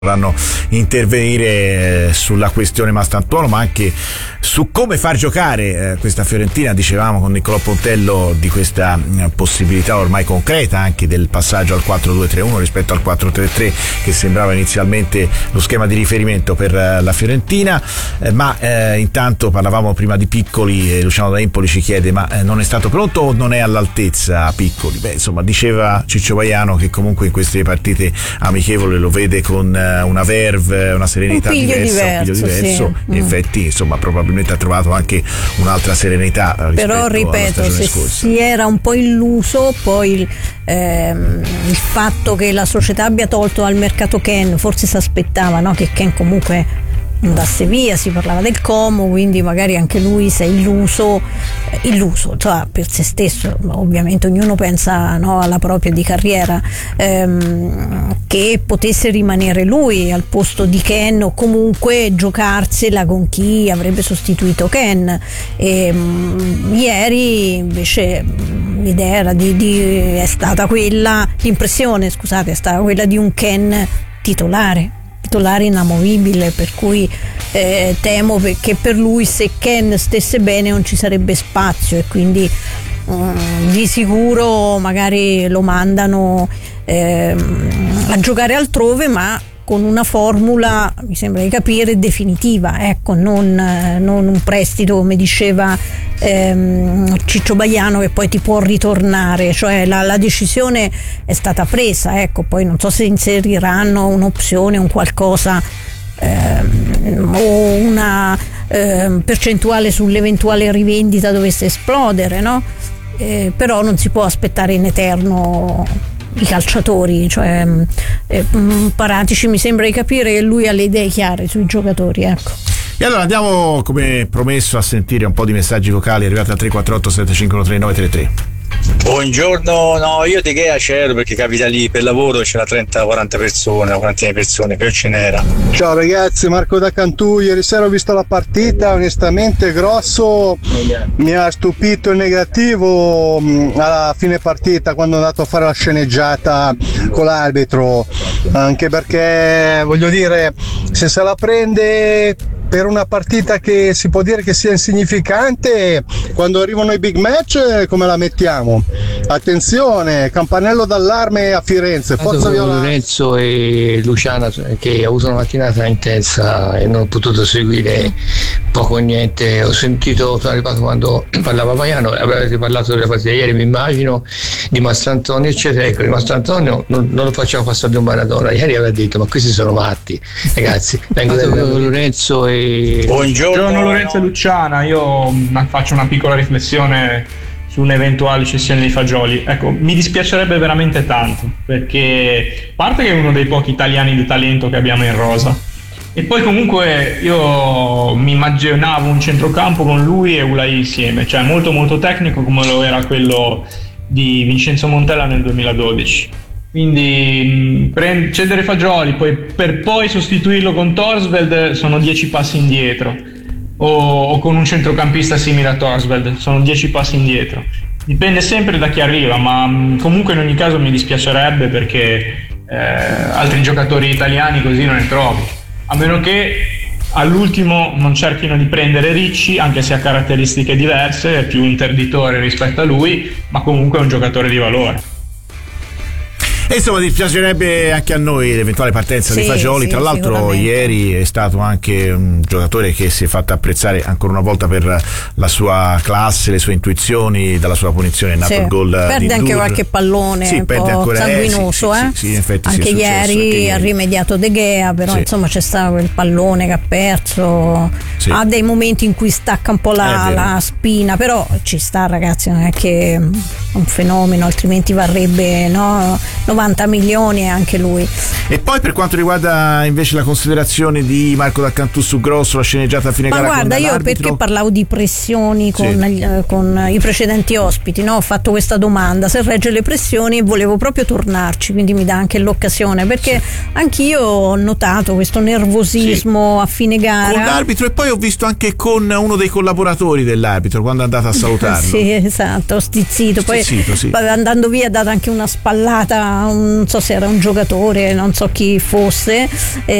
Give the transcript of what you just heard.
vorranno intervenire sulla questione Mastantuono, ma anche su come far giocare questa Fiorentina. Dicevamo con Niccolò Pontello di questa possibilità ormai concreta anche del passaggio al 4-2-3-1 rispetto al 4-3-3 che sembrava inizialmente lo schema di riferimento per la Fiorentina, ma intanto parlavamo prima di Piccoli e Luciano da Empoli ci chiede: ma non è stato pronto o non è all'altezza Piccoli? Insomma, diceva Ciccio Baiano che comunque in queste partite amichevoli lo vede con una verve, una serenità un piglio diverso. Sì. In effetti, insomma, probabilmente ha trovato anche un'altra serenità rispetto però ripeto, se scorsa. Si era un po' illuso poi il fatto che la società abbia tolto al mercato Ken, forse si aspettava, no, che Ken comunque andasse via, si parlava del Como, quindi magari anche lui si è illuso, cioè per se stesso, ovviamente ognuno pensa, no, alla propria di carriera, che potesse rimanere lui al posto di Ken o comunque giocarsela con chi avrebbe sostituito Ken. Ieri invece l'idea era è stata quella, l'impressione, scusate, è stata quella di un Ken titolare inamovibile, per cui temo che per lui, se Ken stesse bene, non ci sarebbe spazio e quindi di sicuro magari lo mandano a giocare altrove, ma con una formula, mi sembra di capire, definitiva, ecco, non un prestito come diceva Ciccio Baiano, che poi ti può ritornare, cioè la decisione è stata presa, ecco, poi non so se inseriranno un'opzione, un qualcosa o una percentuale sull'eventuale rivendita dovesse esplodere, no? Però non si può aspettare in eterno i calciatori, cioè Paratici mi sembra di capire che lui ha le idee chiare sui giocatori, ecco. E allora andiamo, come promesso, a sentire un po' di messaggi vocali arrivati al 348 751 3933. Buongiorno, no, io di Gea c'ero perché capita lì per lavoro, c'era 30-40 persone, una quarantina di persone, però ce n'era. Ciao ragazzi, Marco da Cantù. Ieri sera ho visto la partita, onestamente Grosso mi ha stupito in negativo alla fine partita, quando è andato a fare la sceneggiata con l'arbitro, anche perché, voglio dire, se se la prende per una partita che si può dire che sia insignificante, quando arrivano i big match come la mettiamo? Attenzione, campanello d'allarme a Firenze, forza Viola. Lorenzo e Luciana, che ho avuto una mattinata intensa e non ho potuto seguire poco o niente. Ho sentito, sono arrivato quando parlava Baiano, avete parlato della partita ieri, mi immagino, di Mastrantonio eccetera. Ecco, di Mastrantonio non lo facciamo passare di un Maradona. Ieri aveva detto: ma questi sono matti ragazzi. Vengo da Lorenzo e Buongiorno Lorenzo e Luciana. Io faccio una piccola riflessione su un'eventuale cessione di Fagioli. Ecco, mi dispiacerebbe veramente tanto, perché a parte che è uno dei pochi italiani di talento che abbiamo in rosa, e poi comunque io mi immaginavo un centrocampo con lui e Ulai insieme, cioè molto molto tecnico come lo era quello di Vincenzo Montella nel 2012. Quindi cedere Fagioli per poi sostituirlo con Torsveld sono 10 passi indietro, o con un centrocampista simile a Torsveld sono 10 passi indietro. Dipende sempre da chi arriva, ma comunque in ogni caso mi dispiacerebbe, perché altri giocatori italiani così non ne trovi, a meno che all'ultimo non cerchino di prendere Ricci, anche se ha caratteristiche diverse, è più interditore rispetto a lui, ma comunque è un giocatore di valore. E insomma, dispiacerebbe anche a noi l'eventuale partenza di Fagioli. Tra l'altro ieri è stato anche un giocatore che si è fatto apprezzare ancora una volta per la sua classe, le sue intuizioni. Dalla sua punizione è nato il gol perde di anche qualche pallone un po' sanguinoso, sì, in effetti anche ieri ha rimediato De Gea, però insomma c'è stato quel pallone che ha perso, ha dei momenti in cui stacca un po' la spina, però ci sta, ragazzi, non è che è un fenomeno, altrimenti varrebbe 90 milioni anche lui. E poi per quanto riguarda invece la considerazione di Marco da Cantù su Grosso, la sceneggiata a fine gara, guarda, io perché parlavo di pressioni con i precedenti ospiti, no? Ho fatto questa domanda, se regge le pressioni, e volevo proprio tornarci, quindi mi dà anche l'occasione, perché anch'io ho notato questo nervosismo a fine gara con l'arbitro, e poi ho visto anche con uno dei collaboratori dell'arbitro quando è andato a salutarlo. Sì, esatto, stizzito, poi andando via ha dato anche una spallata non so se era un giocatore, non so chi fosse,